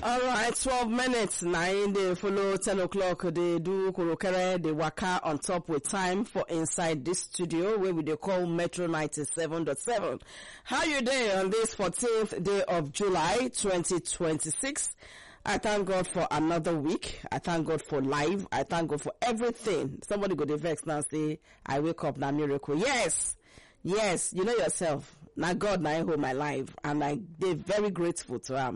All right, 12 minutes. 9, they follow 10 o'clock. They do Kurokere, they waka on top with time for inside this studio where we they call Metro 97.7. How you doing on this 14th day of July 2026? I thank God for another week. I thank God for life. I thank God for everything. Somebody go to vex now say, I wake up, now miracle. Yes, you know yourself. Now God now hold my life, and they're very grateful to him.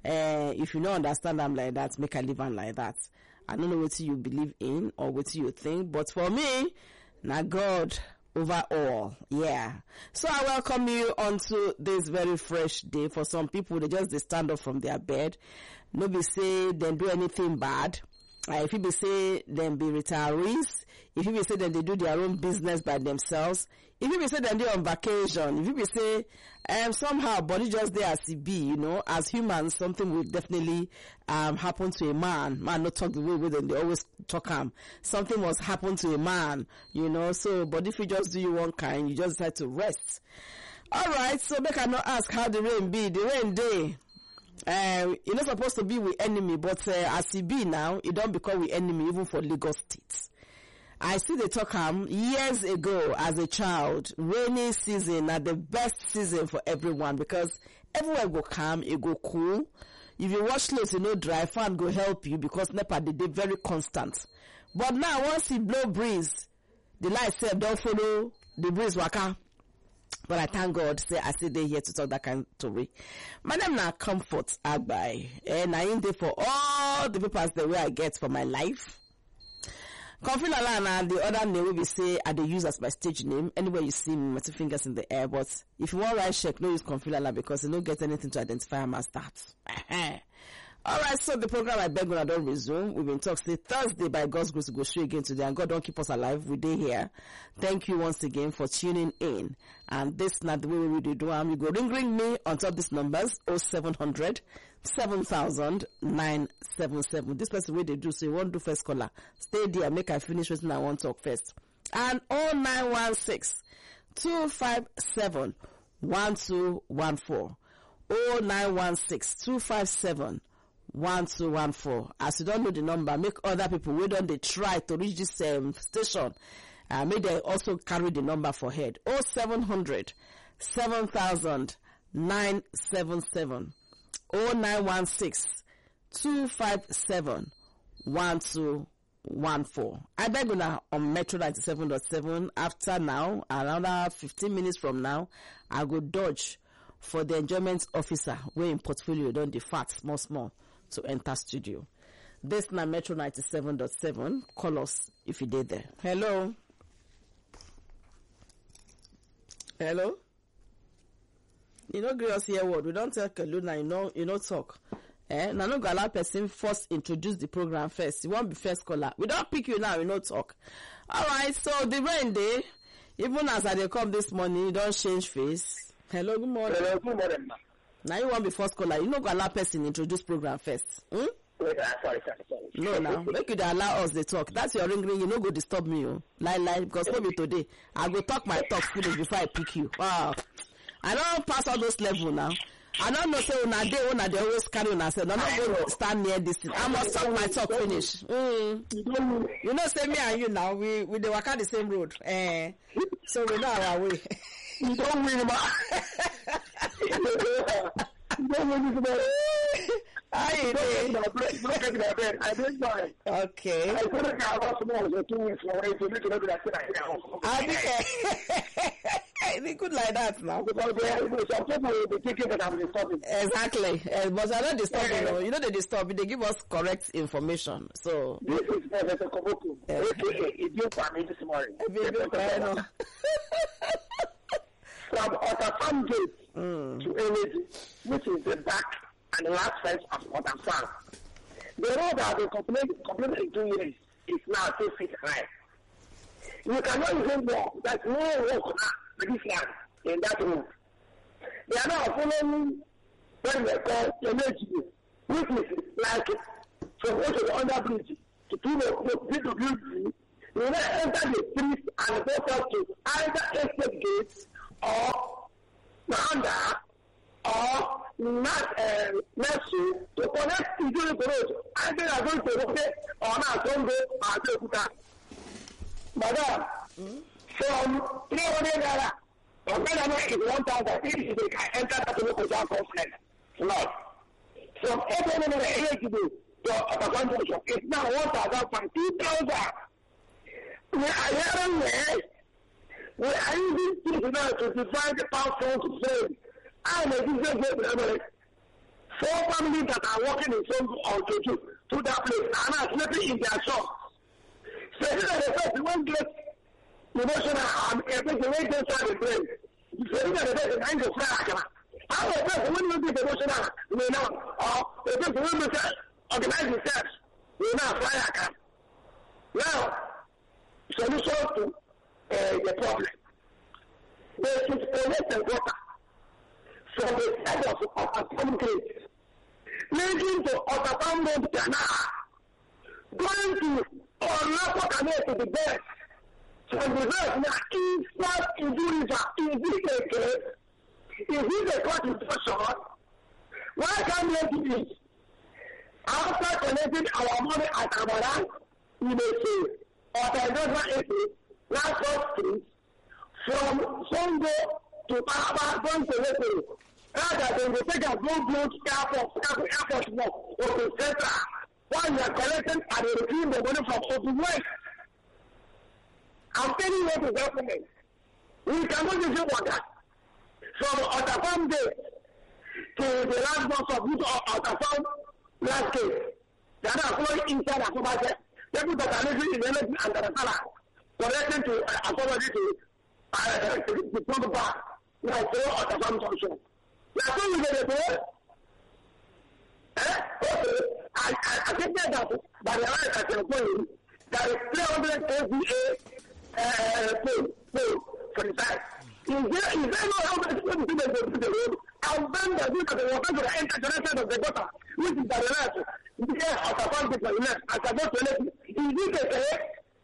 If you don't understand I'm like that, make I live on like that. I don't know what you believe in or what you think, but for me, now God over all. Yeah. So I welcome you onto this very fresh day. For some people, they just they stand up from their bed. Nobody say they do anything bad. If you be say them be retirees, if you be say that they do their own business by themselves, if you be say that they're on vacation, if you be say somehow body just there as it be, you know, as humans, something will definitely happen to a man. Man not talk the way with them, they always talk something must happen to a man, you know. So but if you just do you one kind, you just decide to rest. Alright, so make I not ask how the rain be. The rain day. You're not supposed to be with enemy, but as it be now, it don't become with enemy even for Lagos State. I see the talk years ago as a child, rainy season are the best season for everyone because everywhere go calm, it go cool. If you watch clothes, you know, dry fan go help you because NEPA they very constant. But now once it blow breeze, the light say don't follow the breeze waka. But I thank God, say I sit there here to talk that kind of story. My name is Comfort Agbai, and I in there for all the papers the way I get for my life. Confilala and the other name will be say I they use as my stage name. Anywhere you see me, my two fingers in the air. But if you want write check, no use Confilala because you don't get anything to identify him as that. Alright, so the program I beg when I don't resume. We've been talking Thursday by God's grace to go straight again today, and God don't keep us alive. We day here. Thank you once again for tuning in. And this not the way we do. You go ring me on top of these numbers 0700 7000 977. This person way they do, so you won't do first caller. Stay there, make I finish what I want to talk first. And 0916 257 1214 0916 257 1214. As you don't know the number, make other people who don't they try to reach this station. May they also carry the number for head. 0700 7000 977 0916 257 1214. I beg you now on Metro 97.7. After now, around 15 minutes from now, I go dodge for the enjoyment officer where in portfolio don't the fat small to enter studio. This na Metro 97.7. Call us if you did there. Hello. You know, great us here word. We don't tell Kaluna, you know talk. Now no go allow person first introduce the program first. You won't be first caller. We don't pick you now, you know talk. Alright, so the rain day, even as I dey come this morning, you don't change face. Hello, good morning. Hello, good morning, ma. Now you want be first caller. You know go allow person introduce program first. Wait, sorry. No, now make you dey allow us the talk. That's your ring. You no go disturb me, lie because maybe today I go talk my talk finish before I pick you. Wow, I don't pass all those level now. I don't know say una they always carry una say no go stand near this thing. I must talk my talk finish. You know say me and you now we dey waka the same road. So we know our way. You don't win, ma. You don't win, ma. I did mine. Okay. I said I was small, 2 weeks away, so you know that I think good like that now. Because some people will be thinking that I'm disturbing. Exactly. But I don't disturb you. You know they disturb. They give us correct information. So this is Professor Koboku. AKA Idiot Family this morning. From Otterfarm Gate to Energy, which is the back and the last fence of Otterfarm. The road that they completed in 2 years is now 2 feet high. You cannot even walk. There's no walk with this land in that road. They are now following what they call energy, which is like from go to the under bridge to BWG. You will not enter the street and go up to either estate gates or Nanda or Nursery to connect is doing the road. I think I'm going to okay on our Congo, Madam, from 300 naira, is 1,000. If they can enter that local job conference, not. From 800 naira to Otafam Junction, it's now 1,000 from 2,000. We are hearing this. We are using things now to divide the pound to save. I'm a business level. 4 families that are working in some or to that place and are sleeping in their shop. So the first one gets emotional and the way they start the brain. So the first kind of fire. How the first when you get emotional, you know, or the first when you organize yourself, you know, fire. Now, solution to the problem. There is collected water from the side of Otafam Gate, leading to Otafam Road Canal, going to Olapo Canal to the best. From the best now, inside Idu River, is it a constitution? Why can't we do it? After collecting our money at Amaran, we may say, or the government issue, last 4 streets, from Songo to Paraba, going to Lepe, rather than the take a go-build airport work or to Central, while you are collecting and retrieving the money from Open West. I'm telling you the government, we cannot use water from Otafam Day to the last month of Otafam last day. They are flowing inside Asobase. People that are living in energy and Darasala, collecting to Asobase to put the back. Now, so Otafam Junction. Now, so we get it. Okay. I think that by the right at the point, there is 300 KVA for the site. Is there no how much people do the road? And then the water will enter the side of the gutter, which is the left. Because Otafam Gate was left. As I go to left, is it a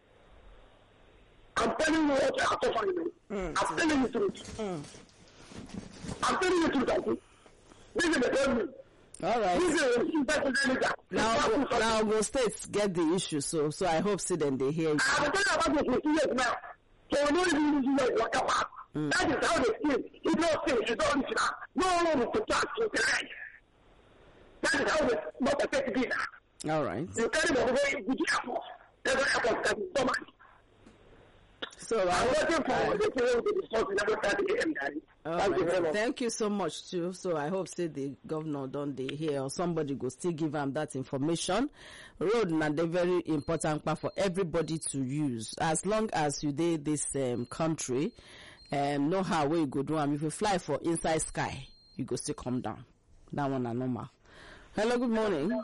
I'm telling you what I'm telling you. I'm telling you the truth. I'm telling you the truth, I think. This is the problem. All right. Now, Ogun States get the issue, so I hope then they hear you. I'm talking about the 2 years now. So we know you guys work out. That is how they feel. You don't say it's all original. No one to talk to the right. That is how they not affect it. All right. You carry the way good airport. Every airport can be so much. So I'm waiting for the people to discuss in every 30 a.m. Thank you so much too. So I hope the governor don't they hear or somebody go still give them that information. Road na the very important part for everybody to use. As long as you did this country, know how way you go do. If you fly for inside sky, you go still come down. That one are normal. Hello, good morning.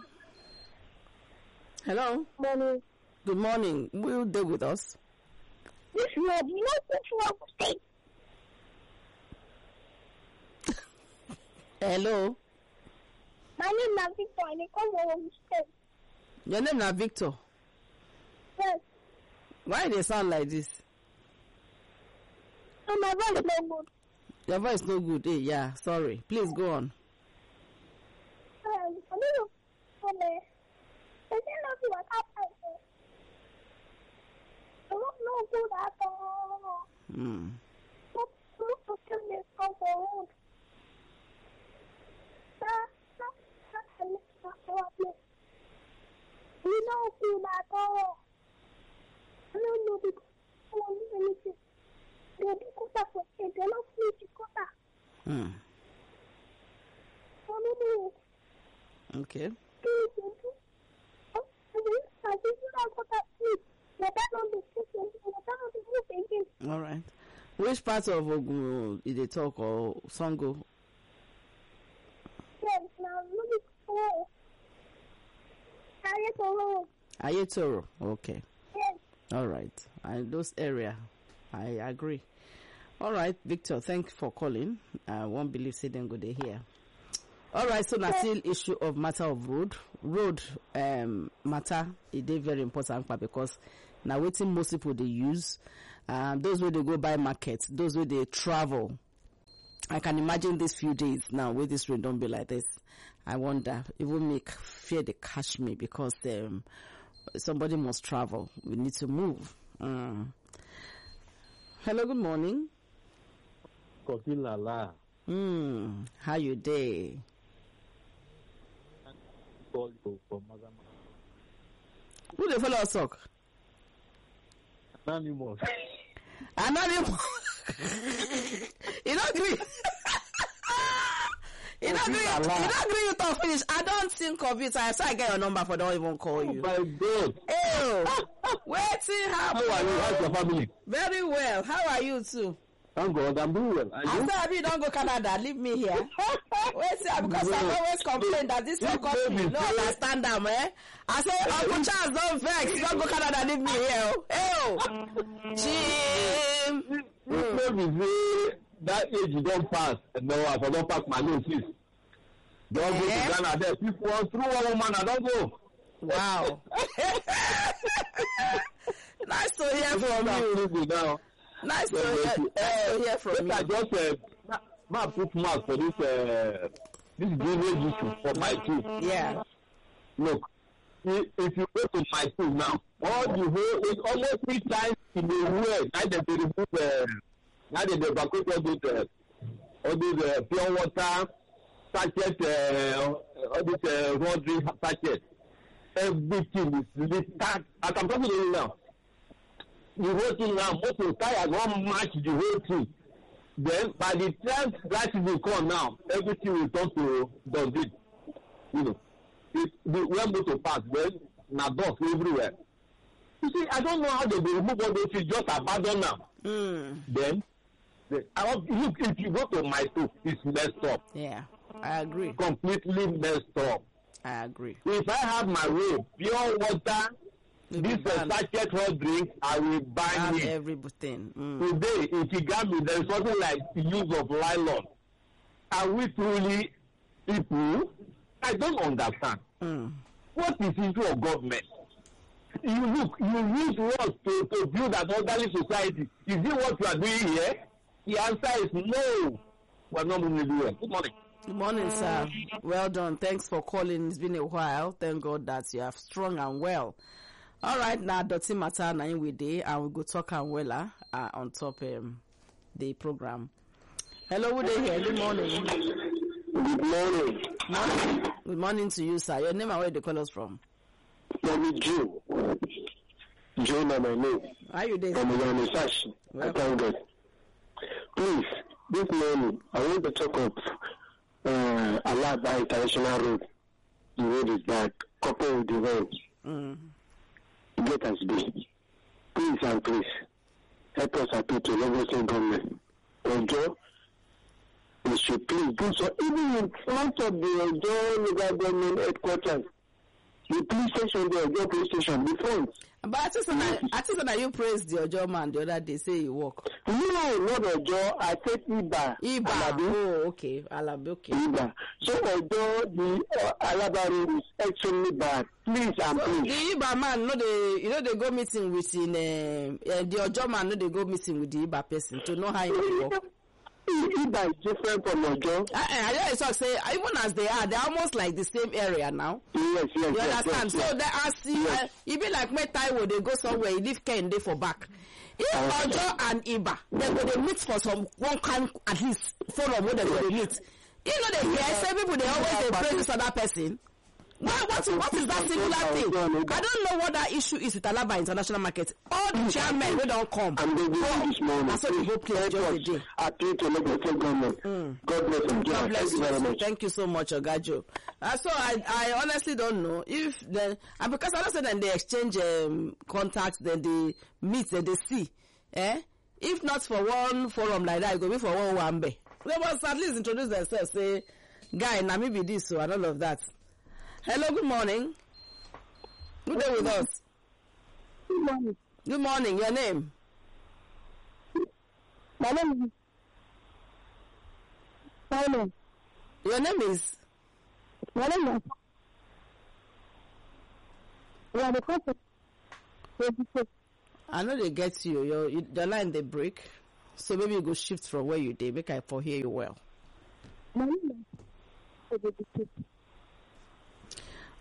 Hello. Morning. Good morning. Will they with us? This road, you know which one to take. Hello. My name is Victor, and I come from State. Your name is Victor? Yes. Why they sound like this? So my voice is no good. Your voice is no good. Hey, yeah, sorry. Please go on. I don't know. I don't know what happened. I don't know good at all. Look to this road. You know good at all. I don't know because I want anything. They don't need to go. Okay. All right. Which part of Ogun did they talk or Songo? Yes, now Ayetoro. Okay. Yes. All right. Those area, I agree. All right, Victor, thanks for calling. I won't believe say them go they here. All right, so now still issue of matter of road matter. It is very important because now waiting most people they use. Those where they go buy market, those where they travel. I can imagine these few days now where this rain don't be like this. I wonder, even make fear they catch me because somebody must travel. We need to move. Hello, good morning. Coffee Lala. How you day? Call you from Magama. Who they follow us talk? Anonymous. Anonymous. You don't agree? You don't agree you talk finish. I don't think of it. So I get your number for don't even call you. Oh my God. Ew. Waiting happen. How are you? How's your family? Very well. How are you too? Thank God, I'm doing well. I said, you don't go Canada, leave me here. Because I always complain that this your country, no understand them, eh? I say, Uncle Charles, don't vex, don't go Canada, leave me here. Jim. That age you don't pass. No, I don't pass my notice. Don't go to Ghana there. People want through one woman, I don't go. Wow. Nice to hear from you. Nice to hear from you. I just put mark for this drainage issue for my school. Yeah. Look, if you go to my school now, all the whole it's almost 3 times in a year. Now they remove now they evacuate all these pure water sachet, all these raw drink sachet. Everything is littered. As I'm talking to you now. The whole thing now, most of the tires won't match the whole thing. Then, by the time that will come now, everything will turn to dustbin. You know, we want to pass, then, now dust everywhere. You see, I don't know how they will remove all those things, just abandon now. Then, look, if you go to my school, it's messed up. Yeah, I agree. Completely messed up. I agree. If I have my way, pure water, this sachet hot drink, I will buy it. Everything. Today, in Kigami, there is something like the use of nylon. Are we truly people? I don't understand. What is the issue of government? You use words to build an orderly society. Is it what you are doing here? The answer is no. We are not moving anywhere. Good morning. Good morning, sir. Well done. Thanks for calling. It's been a while. Thank God that you are strong and well. All right, now Dotty Matter na we dey and we go talk and well on top the program. Hello, good day here. Good morning. Good morning. Good morning to you, sir. Your name and where they call us from? I'm Joe. Joe na my name. How you doing? I'm Yanisashi. I thank God. Please, this morning I want to talk of Alaba International Road. The road is bad. Coupled with the road. Get us be. Please and please help us appeal to Lagos State government. Ojo, we should please do so. Even in front of the Ojo local government headquarters, the police station, the Ojo police station, the front. But I think that you praised the Ojo man the other day, say you walk. No, not Ojo. I said Iba. Oh, okay. Alabi, okay. Iba. So Ojo, the Alaba road is extremely bad. Please and please. The Iba man, they go meeting with the Ojo man, they go meeting with the Iba person to know how you work. Iba is different from Ojo. I just talk say even as they're almost like the same area now. Yes. You understand? So they ask it be like Taiwo, they go somewhere, you leave Kende for back. If Ojo and Iba, they meet for one kind at least forum where they go meet. You know they hear say people they always praise this other person. What is that singular thing? I don't know what that issue is with Alaba International Market. All the chairmen we don't come. And they will this morning. That's what we hope just the day. Appeal to Lagos State government. God bless you. God bless you. Thank you so much, Ogajo. So I honestly don't know if then because I don't say then they exchange contacts, then they meet, then they see. If not for one forum like that, it go be for one Wambe. They must at least introduce themselves, say, guy, na me be this so and all of that. Hello, good morning. Good day with us. Good morning. Good morning. Your name? My name is Simon. Your name is? My name is. We are the person. I know they get you. Your line they break, so maybe you go shift from where you did. Make I for hear you well. My name is.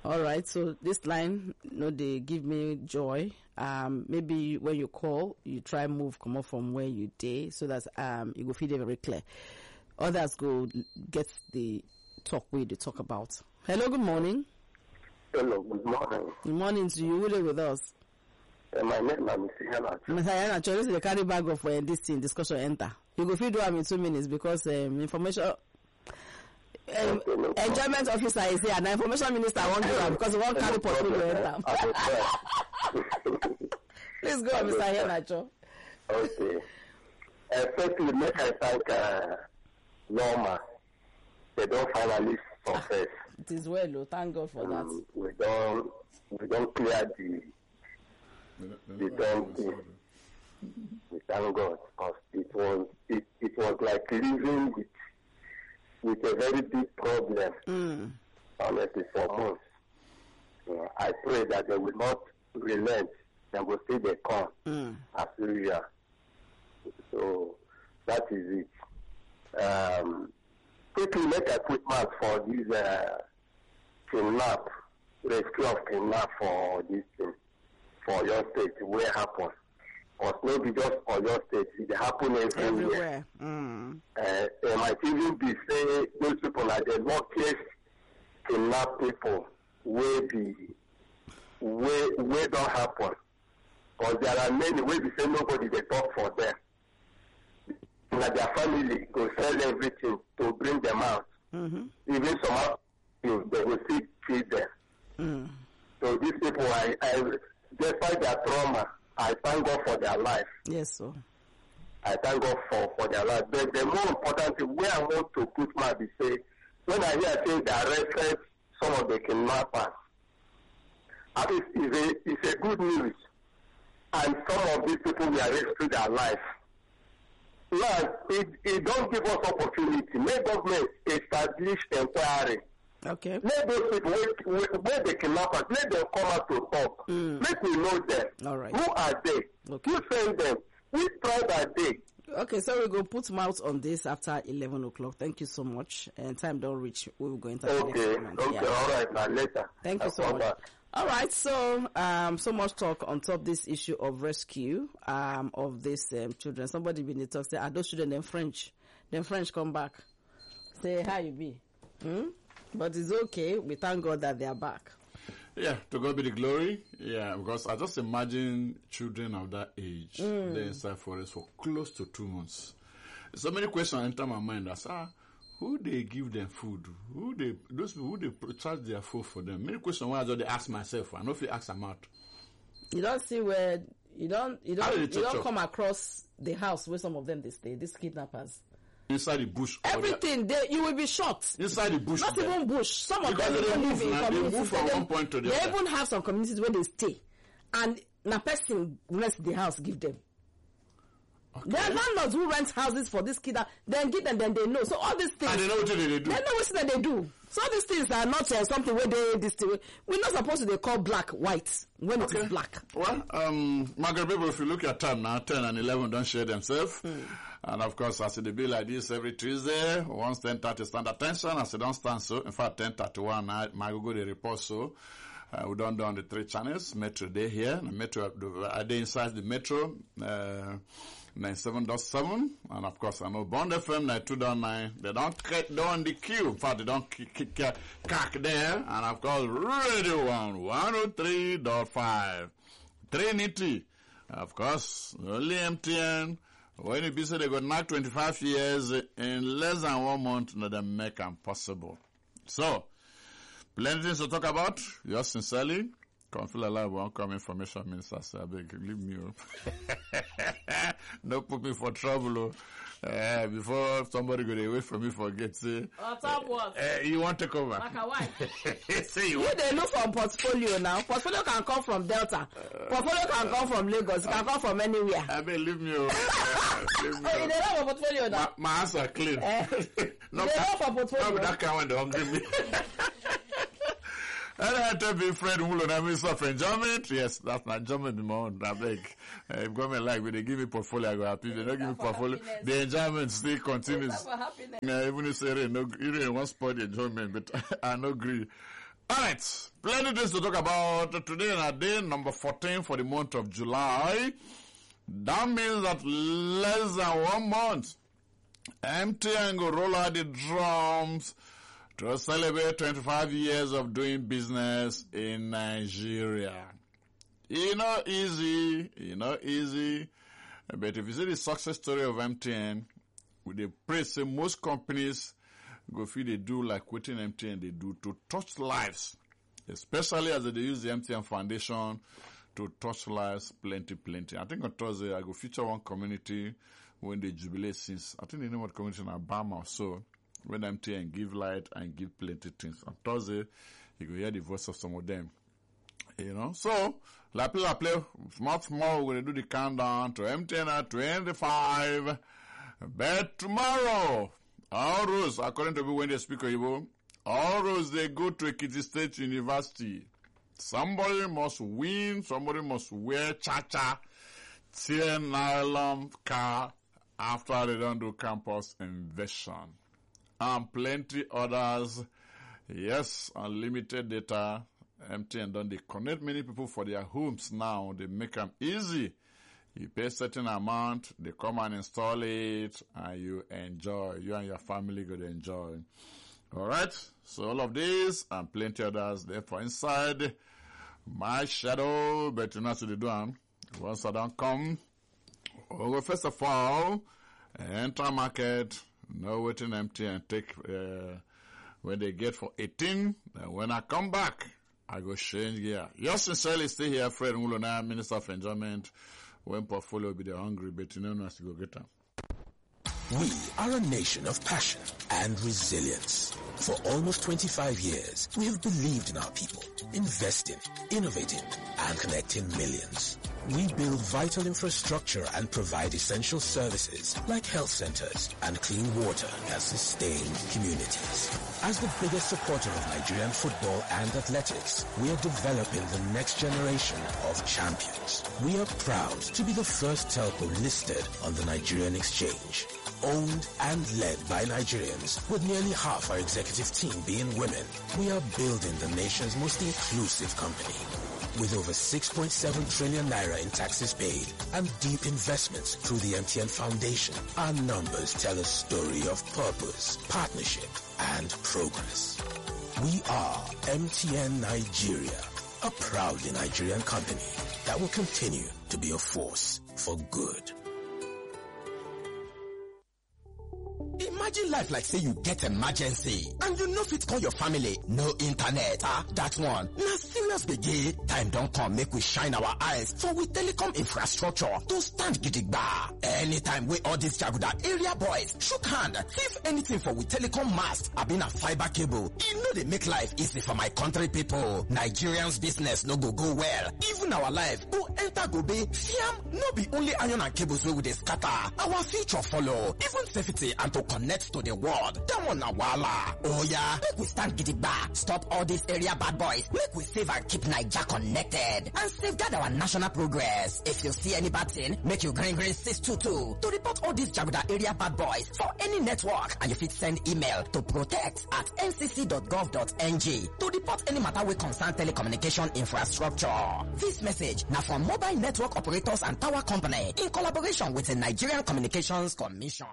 All right, so this line, they give me joy. Maybe when you call, you try move, come up from where you day, so that you go feel very clear. Others go get the talk we they talk about. Hello, good morning. Hello, good morning. Good morning to you. Who live with us? My name is Mr. Hannah. Mr. Yana, this is the carry bag of this thing discussion enter. You go feed them in 2 minutes because information. Enjoyment officer is here and the information minister won't give them because he won't carry portfolio enter. Please go on, Mr. Yana. Okay. Firstly, make I thank Norma. They don't finally confess. It is well, thank God for that. We don't clear the donkey. We thank God because it was like living with a very big problem. Honestly, for months. I pray that they will not relent. They will see they come as usual. So that is it. Quickly make a quick mark for this kidnap, rescue of kidnap for this thing, for your state, where happen. Or maybe just for your state, it happen everywhere. It might even be say those people are the luckiest kidnap people where don't happen. Because there are many where they say nobody they talk for them. Like their family go sell everything to bring them out. Even some they will still feed them. So these people, I despite their trauma, I thank God for their life. Yes, sir. I thank God for their life. But the more important thing, where I want to put my say, when I hear say they arrested some of the kidnappers, at least it's a good news. And some of these people will rescue their life. Yes, it don't give us opportunity. Let government establish inquiry. Okay. Let those people where the kidnappers, let them come out to talk. Let me know them. All right. Who are they? Okay. Who send them? Which tribe are they? Okay, so we'll go put mouth on this after 11 o'clock. Thank you so much. And time don't reach. We will go into the next segment. Okay, Yeah. all right, now later. Thank you so much. All right, so so much talk on top this issue of rescue of these children. Somebody been in the talk say, are those children them French? Then French come back. Say, how you be? But it's okay. We thank God that they are back. Yeah, to God be the glory. Yeah, because I just imagine children of that age, they're inside forest for close to 2 months. So many questions enter my mind. I say, who they give them food? Those people, who they charge their food for them? Many questions why I just ask myself. I know if you ask them out. You don't see where you don't come across the house where some of them they stay. These kidnappers. Inside the bush. Everything you will be shocked. Inside the bush. Not even bush. Some of because them they move live in communities. They move from one point to the other. They even have some communities where they stay, and na person rent the house give them. Okay. There are landlords who rent houses for this kid, then give them, then they know. So all these things. And they know what they do. They know what they do. So all these things are not something where this thing. We're not supposed to call black white when it is black. Well, Margaret people, if you look at time now, 10 and 11 don't share themselves. And of course, as it be like this every Tuesday, once 10:30 stand attention, as it don't stand so. In fact, 10:31, my Google the report so. We don't do on the 3 channels. Metro day here. The Metro are they inside the Metro 97.7, and of course I know Bond FM 92.9. They don't on the queue. In fact, they don't cack there. And of course Radio 103.5 Trinity. Of course, only MTN. When you be said they got now 25 years in less than 1 month, no, they make them possible. So, plenty things to talk about. Yours sincerely, Conflict Alive won't come information minister. Say, I beg, leave me up. No put me for trouble. Before somebody go away from me, forget. Say, top what? You want to take over? Like a wife. Say you they look for portfolio now. Portfolio can come from Delta. Portfolio can come from Lagos. It can come from anywhere. I beg, leave me up. Leave me you don't have a portfolio now. My hands are clean. No, they don't for portfolio. No, that kind when they hungry me. And I tell me, friend, who learn me for enjoyment. Yes, that's my enjoyment in my own. I beg. If government like, when they give me portfolio, I go happy. They don't give me portfolio. The enjoyment still continues. Even if say, you don't want spot the enjoyment, but I no agree. All right, plenty things to talk about today. And day number 14 for the month of July. That means that less than 1 month, MTN will roll out the drums to celebrate 25 years of doing business in Nigeria. Easy. But if you see the success story of MTN, with the praise, most companies go feel they do like what MTN they do to touch lives, especially as they use the MTN Foundation to touch lives plenty. I think on Thursday I go feature one community when they jubilate since, I think the name of the community in Alabama or so, when MTN give light and give plenty things. On Thursday, you go hear the voice of some of them. So, like play, small, we're going to do the countdown to MTN at 25. But tomorrow, all roads, according to when they speak Igbo, all roads, they go to Ekiti State University. Somebody must win, somebody must wear cha-cha, tear nylon car after they don't do campus invasion. And plenty others. Yes, unlimited data. MTN done, they connect many people for their homes now. They make them easy. You pay a certain amount, they come and install it, and you enjoy. You and your family go to enjoy. Alright, so all of these and plenty others, therefore inside my shadow, but you know what to do. Once I don't come, well, first of all, enter market, know what an MTN take when they get for 18, and when I come back, I go change gear. Yours sincerely stay here, Fred Mulona, Minister of Enjoyment. When portfolio be the hungry, but you know as to go get them. We are a nation of passion and resilience. For almost 25 years, we have believed in our people, investing, innovating, and connecting millions. We build vital infrastructure and provide essential services like health centers and clean water that sustain communities. As the biggest supporter of Nigerian football and athletics, we are developing the next generation of champions. We are proud to be the first telco listed on the Nigerian exchange. Owned and led by Nigerians, with nearly half our executive team being women, we are building the nation's most inclusive company. With over 6.7 trillion naira in taxes paid and deep investments through the MTN Foundation, our numbers tell a story of purpose, partnership, and progress. We are MTN Nigeria, a proudly Nigerian company that will continue to be a force for good. Imagine life like say you get emergency and you no fit call your family, no internet. That one na serious gbege. Time don come make we shine our eyes for we telecom infrastructure to stand gidigba. Anytime we all these Jaguda area boys shook hand, thief anything for we telecom mast, abi na fiber cable, e no dey make life easy for my country people. Nigerians business no go well. Even our life go enter gobe. Fiam no be only iron and cables wey we dey scatter. Our future follow. Even safety and to connect to the world. That one na wala. Oh yeah, make we stand gidigba. Stop all these area bad boys. Make we save and keep Naija connected and safeguard our national progress. If you see any bad thing, make you green 622 to report all these Jaguda area bad boys for any network, and you fit send email to protect@ncc.gov.ng to report any matter wey concern telecommunication infrastructure. This message now from Mobile Network Operators and Tower Company in collaboration with the Nigerian Communications Commission.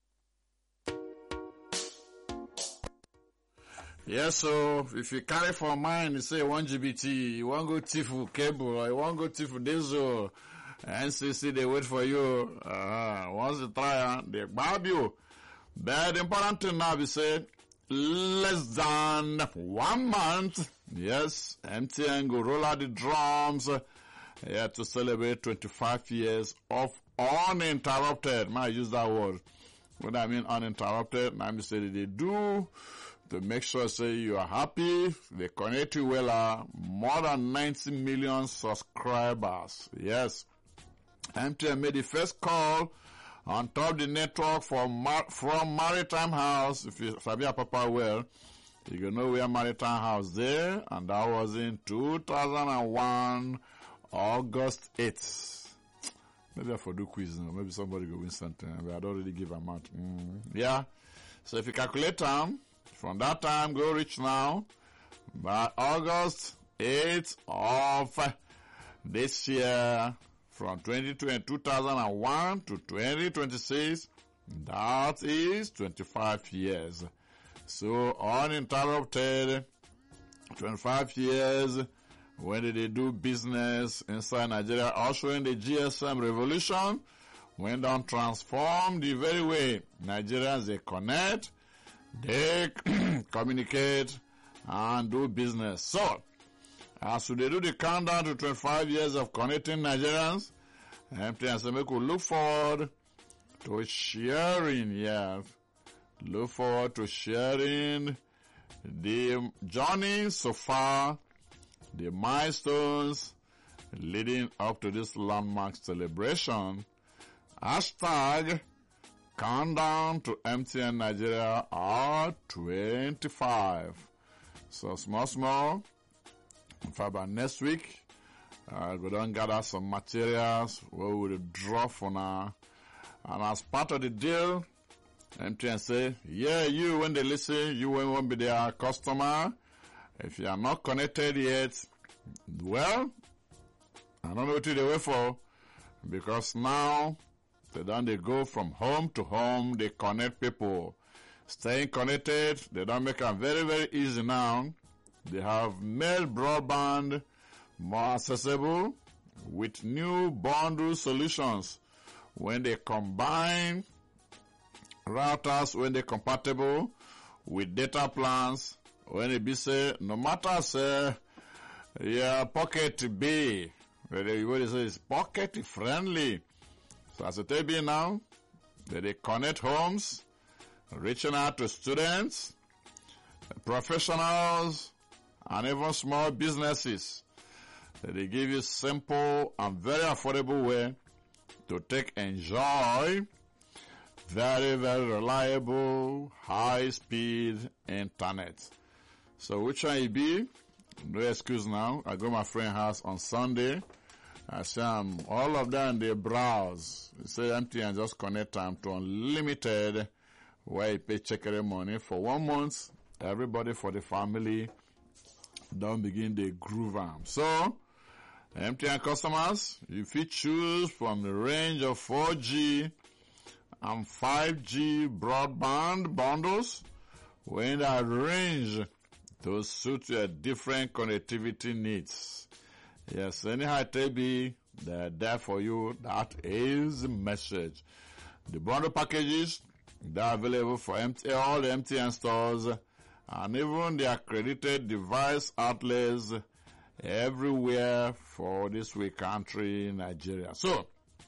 Yes, so if you carry for mind, you say 1 GBT, you want to go Tifu cable, or you want to go Tifu diesel, NCC, they wait for you. Once you try, they grab you. But the important thing now is say, less than 1 month, yes, MTN go roll out the drums, to celebrate 25 years of uninterrupted. May I use that word? When I mean uninterrupted, I mean say they do to make sure say you are happy, they connect you well, more than 90 million subscribers. Yes. MTN made the first call on top the network from Maritime House. If you sabi Papa well, you can know where Maritime House there, and that was in 2001, August 8th. Maybe I for do quiz now. Maybe somebody go win something. I don't already give amount. Yeah. So if you calculate time, from that time, go reach now, by August 8th of this year, from 2001 to 2026, that is 25 years. So uninterrupted 25 years when did they do business inside Nigeria, also in the GSM revolution, when they transform the very way Nigerians they connect, they communicate and do business. So as they do the countdown to 25 years of connecting Nigerians, MTN say make we look forward to sharing, look forward to sharing the journey so far, the milestones leading up to this landmark celebration. Hashtag countdown to MTN Nigeria R25. So small. In fact, by next week, we don't gather some materials where we will draw for now. And as part of the deal, MTN say, you, when they listen, you won't be their customer. If you are not connected yet, well, I don't know what they wait for, because now they go from home to home, they connect people. Staying connected, they don't make it very, very easy now. They have made broadband more accessible with new bundle solutions. When they combine routers, when they're compatible with data plans, when it be say, no matter say, your pocket be, what they say is pocket friendly. So as it be now, they connect homes, reaching out to students, professionals, and even small businesses. They give you simple and very affordable way to enjoy very, very reliable, high-speed internet. So which one it be? No excuse now. I go to my friend's house on Sunday. I say all of them, they browse. They say MTN just connect them to unlimited, where you pay check every money for 1 month. Everybody for the family don't begin the groove arm. So, MTN customers, if you choose from the range of 4G and 5G broadband bundles, when that range to suit your different connectivity needs. Yes, anyhow it be, they're there for you. That is the message. The bundle packages, they're available for all the MTN stores and even the accredited device outlets everywhere for this weak country, Nigeria. So,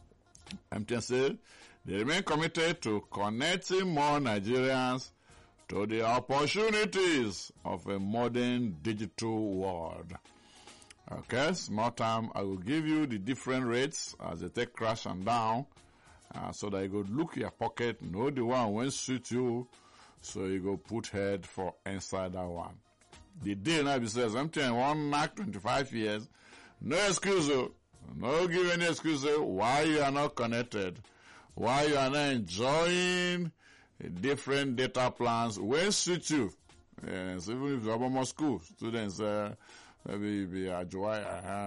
MTN said they remain committed to connecting more Nigerians to the opportunities of a modern digital world. Okay, small time, I will give you the different rates as they take crash and down, so that you go look your pocket, know the one when suit you, so you go put head for inside that one. The deal now says MTN one knock 25 years, no excuse, no give any excuse why you are not connected, why you are not enjoying different data plans when suit you. Yes, even if you're almost school, students, maybe be a joy,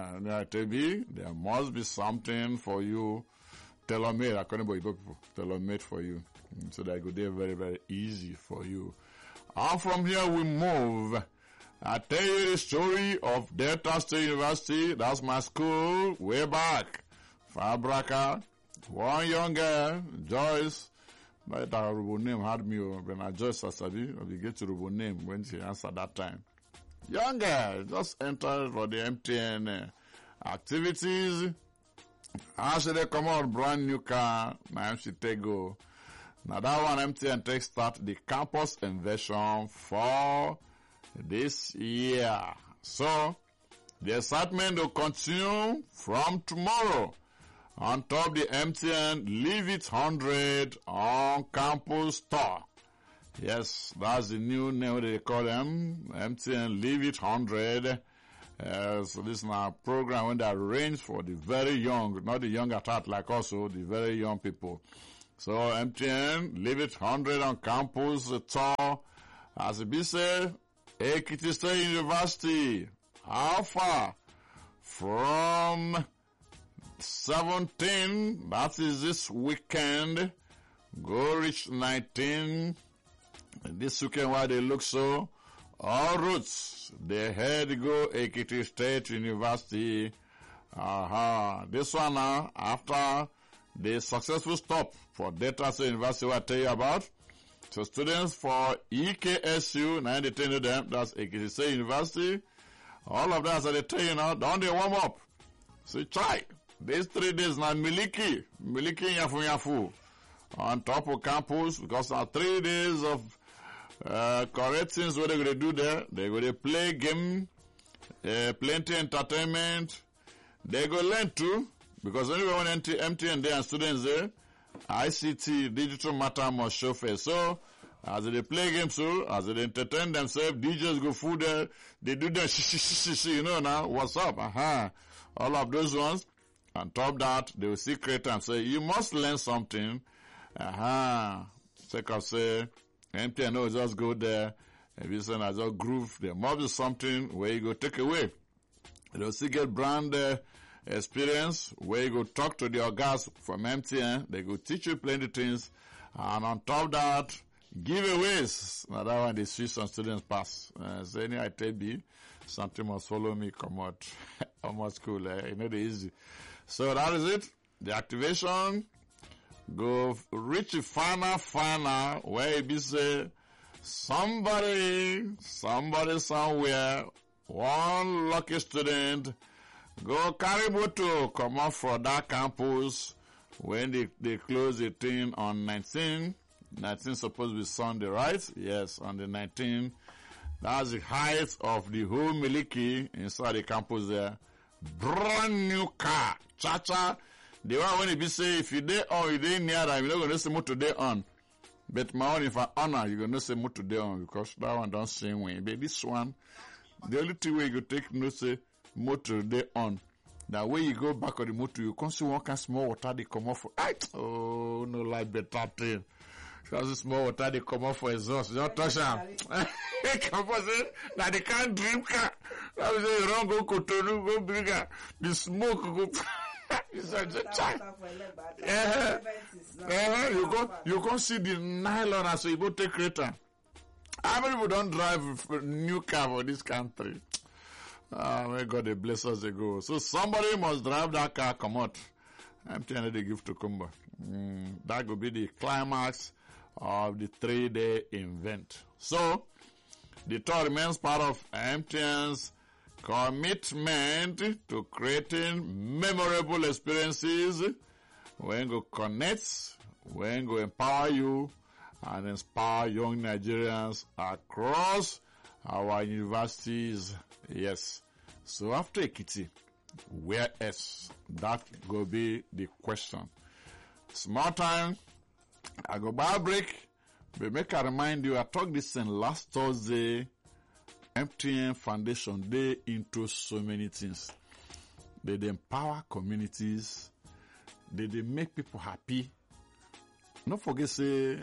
there must be something for you, tailor-made, according to people, tailor-made for you, so that it could be very, very easy for you. And from here we move. I tell you the story of Delta State University. That's my school way back. Fabraka, one young girl, Joyce, but her name had me when I Joyce Asabi, we get to the name when she answered that time. Young girl just entered for the MTN activities. After they come out brand new car, now she take go. Now that one MTN take start the campus invasion for this year. So the excitement will continue from tomorrow. On top the MTN Leave It 100 on campus store. Yes, that's the new name they call them, MTN Leave It 100. So this is now a program when they arrange for the very young, not the young at heart, like also the very young people. So MTN Leave It 100 on campus tour. As it be said, Ekiti State University, how far from 17, that is this weekend, go reach 19, this weekend while they look so, all routes, they head go Ekiti State University. This one now, after the successful stop for Delta State University, what I tell you about. So students for EKSU, 90 of them, that's Ekiti State University, all of them, as I tell you now, don't they warm up? So try. These 3 days now, Miliki Yafu on top of campus, because now 3 days of correct things what they're going to do there. They're going to play game, plenty entertainment. They're going to learn too, because anyone MTN there and students there, ICT, digital matter must show face. So, as they play games, so as they entertain themselves, DJs go food there, they do the you know now, what's up? All of those ones. On top of that, they will see creator and say, you must learn something. Take off say, MTN knows just go there, if you say, I just groove, there must be something where you go take away. They'll still get brand experience where you go talk to the guys from MTN. They go teach you plenty things. And on top of that, giveaways. Now that one, they see some students pass. So any I tell you, something must follow me, come out. Almost cool. You know, the easy. So that is it. The activation. Go reach the final, where it be say, somebody, somewhere, one lucky student, go carry motor, come out from that campus when they close the thing on 19. 19 supposed to be Sunday, right? Yes, on the 19th. That's the height of the whole Miliki inside the campus there. Brand new car. Cha-cha. The one when it be say, if you dey on, you dey near them, you're not going to say motor day on. But my own, if I honor, you're going to say motor day on, because that one don't same way. But this one, the only thing where you go take no say motor day on. That way you go back on the motor, you can see one kind of small water they come off for. Oh, no like better thing. Because the small water they come off for exhaust. Don't touch them. Come on, say, now they can't drink car. That was say, wrong go Cotonou, go bring her. The smoke go. You can see the nylon, so you go take crater. How many people don't drive a new car for this country? May God they bless us they go. So somebody must drive that car, come out. I'm telling you, they give to Kumba. That will be the climax of the 3-day event. So, the tour remains part of MTN's commitment to creating memorable experiences when go connect, when go empower you and inspire young Nigerians across our universities. Yes. So after Ekiti, where else? That will be the question. Small time. I go by a break. But make I remind you, I talked this in last Thursday. MTN Foundation, they into so many things. They empower communities. They make people happy. Don't forget, say,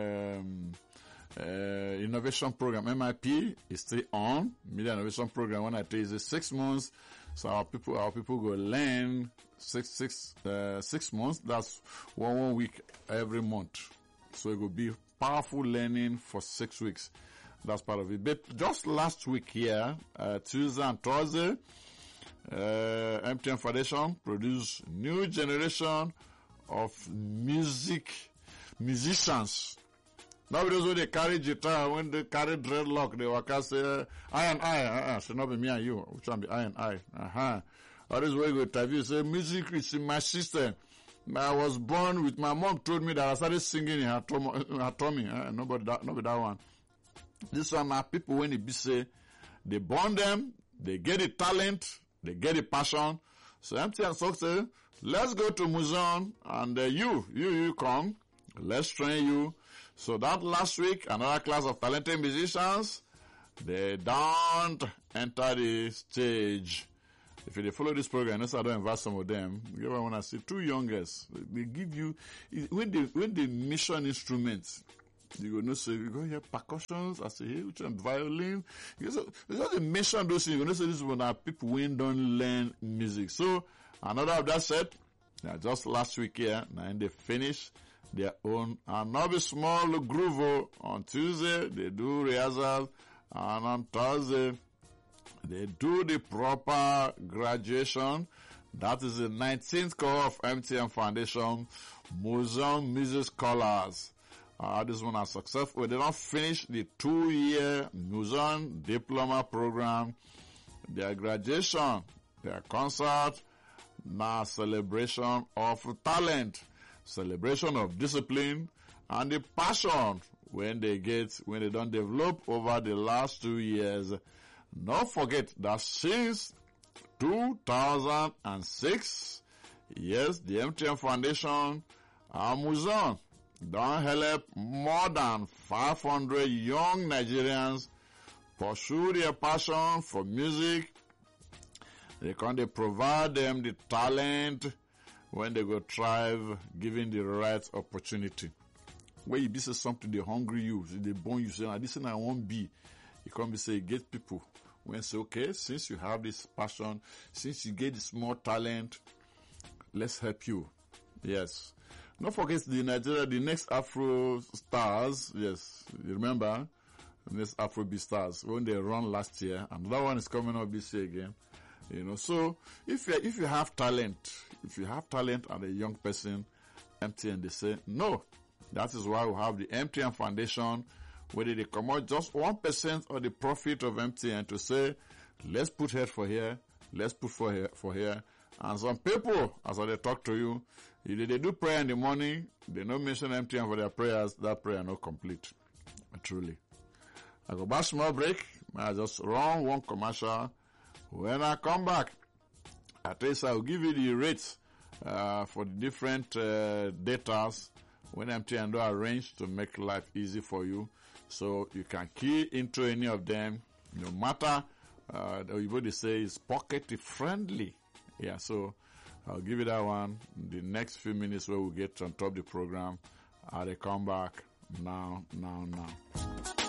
innovation program, MIP, is still on. Media Innovation Program, when I tell you, it's 6 months. So our people go learn 6 months. That's one week every month. So it will be powerful learning for 6 weeks. That's part of it. But just last week here, Tuesday and Thursday, MTN Foundation produced new generation of musicians. Now those when they carry guitar, when they carry dreadlock, they walk out say, I and I, should not be me and you. Which one be I and I? Or this way you go interview, say, music is in my system. I was born with, my mom told me that I started singing in her tummy. Nobody that one. This one are people when it be say, they born them, they get the talent, they get the passion. So MTN Sock say, let's go to museum and you come, let's train you. So that last week, another class of talented musicians, they don't enter the stage. If you follow this program, unless I don't invite some of them, you ever want to see 2 youngest, they give you, when they mission instruments, You go know, say, you go hear percussions, I say, hey, which one, violin. You just mention those things. You know, say, this one are people who don't learn music. So, another of that said, just last week here, and they finish their own, and now be small groove on Tuesday, they do rehearsal, and on Thursday, they do the proper graduation. That is the 19th cohort of MTN Foundation Museum Music Scholars. This one is successful. They don't finish the 2-year museum diploma program. Their graduation, their concert, now celebration of talent, celebration of discipline, and the passion when they don't develop over the last 2 years. Don't forget that since 2006, yes, the MTN Foundation Museum don't help more than 500 young Nigerians pursue their passion for music. They provide them the talent when they go thrive, given the right opportunity. When you be say something, they hungry you, they born you, say, this thing I won't be. You come and say, get people. When say, okay, since you have this passion, since you get this more talent, let's help you. Yes. Don't forget the next Afro Stars. Yes. You remember? The next Afro B Stars, when they run last year, and that one is coming up this year again. You know, so if you have talent, and a young person, MTN, they say, no. That is why we have the MTN Foundation, where they come out just 1% of the profit of MTN to say, let's put head for here, let's put for here. And some people, as they talk to you, if they do prayer in the morning, they don't mention MTN for their prayers, that prayer not complete. Truly. I go back small break. I just run one commercial. When I come back, at least I will give you the rates for the different datas when MTN do arrange to make life easy for you. So you can key into any of them, no matter what they say is pocket friendly. Yeah, so I'll give you that one in the next few minutes where we get on top of the program. I'll come back now.